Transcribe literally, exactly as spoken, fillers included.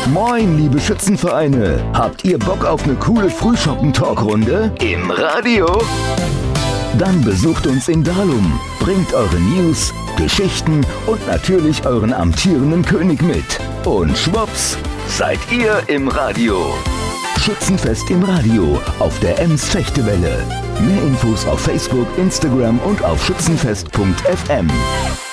Moin, liebe Schützenvereine. Habt ihr Bock auf eine coole Frühschoppen-Talkrunde im Radio? Dann besucht uns in Dalum, bringt eure News, Geschichten und natürlich euren amtierenden König mit. Und schwupps, seid ihr im Radio. Schützenfest im Radio auf der Ems Fechtewelle. Mehr Infos auf Facebook, Instagram und auf schützenfest punkt f m.